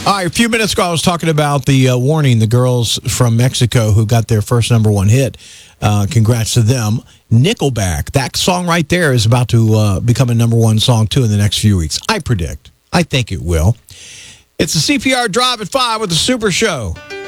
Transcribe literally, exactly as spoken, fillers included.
All right, a few minutes ago, I was talking about the uh, Warning, the girls from Mexico who got their first number one hit. Uh, congrats to them. Nickelback, that song right there is about to uh, become a number one song, too, in the next few weeks. I predict. I think it will. It's the C P R Drive at five with the Super Show.